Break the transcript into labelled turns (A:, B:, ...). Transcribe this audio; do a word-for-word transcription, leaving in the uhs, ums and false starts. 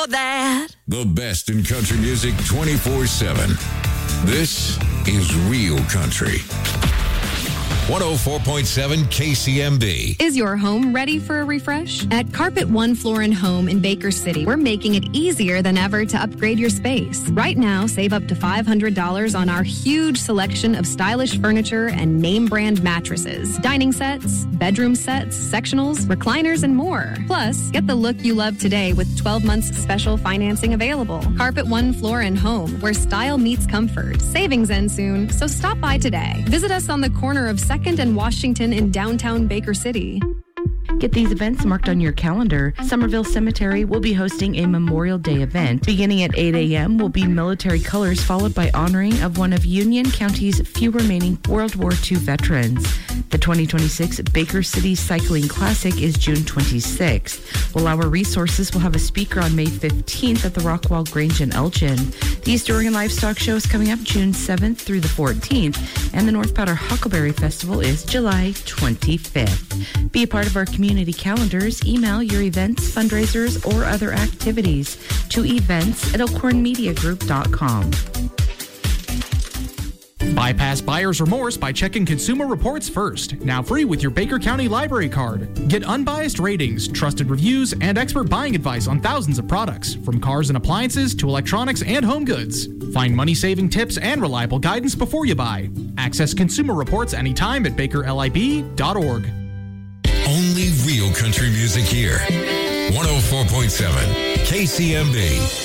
A: for that.
B: The best in country music twenty-four seven. This is Real Country. one oh four point seven K C M B.
C: Is your home ready for a refresh? At Carpet One Floor and Home in Baker City, we're making it easier than ever to upgrade your space. Right now, save up to five hundred dollars on our huge selection of stylish furniture and name brand mattresses, dining sets, bedroom sets, sectionals, recliners, and more. Plus, get the look you love today with twelve months special financing available. Carpet One Floor and Home, where style meets comfort. Savings end soon, so stop by today. Visit us on the corner of Second and Washington in downtown Baker City.
D: Get these events marked on your calendar. Somerville Cemetery will be hosting a Memorial Day event. Beginning at eight a.m. will be military colors, followed by honoring of one of Union County's few remaining World War Two veterans. The twenty twenty-six Baker City Cycling Classic is June twenty-sixth. While our resources will have a speaker on May fifteenth at the Rockwall Grange in Elgin. The East Oregon Livestock Show is coming up June seventh through the fourteenth, and the North Powder Huckleberry Festival is July twenty-fifth. Be a part of our community calendars. Email your events, fundraisers, or other activities to events at elkhorn media group dot com.
E: Bypass buyer's remorse by checking Consumer Reports first. Now free with your Baker County Library Card. Get unbiased ratings, trusted reviews, and expert buying advice on thousands of products, from cars and appliances to electronics and home goods. Find money-saving tips and reliable guidance before you buy. Access Consumer Reports anytime at baker lib dot org.
B: Only real country music here. one oh four point seven K C M B.